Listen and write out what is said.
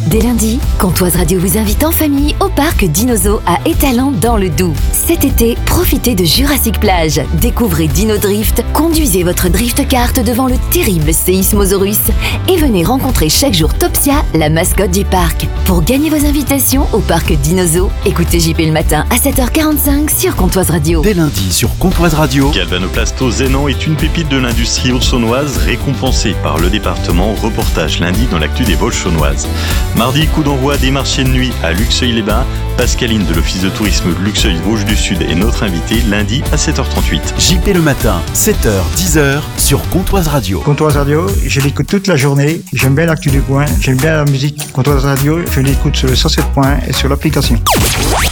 Dès lundi, Comtoise Radio vous invite en famille au parc Dinozo à Étalans dans le Doubs. Cet été, profitez de Jurassic Plage. Découvrez Dino Drift, conduisez votre drift kart devant le terrible Séismosaurus et venez rencontrer chaque jour Topsia, la mascotte du parc. Pour gagner vos invitations au parc Dinozo, écoutez JP le matin à 7h45 sur Comtoise Radio. Dès lundi sur Comtoise Radio, Galvanoplasto Zénan est une pépite de l'industrie haute-saônoise récompensée par le département. Reportage lundi dans l'actu des Vosges saônoises. Mardi, coup d'envoi des marchés de nuit à Luxeuil-les-Bains. Pascaline de l'Office de tourisme de Luxeuil-Vosges du Sud est notre invitée lundi à 7h38. JP le matin, 7h, 10h sur Comtoise Radio. Comtoise Radio, je l'écoute toute la journée. J'aime bien l'actu du coin, j'aime bien la musique. Comtoise Radio, je l'écoute sur le 107.1 et sur l'application.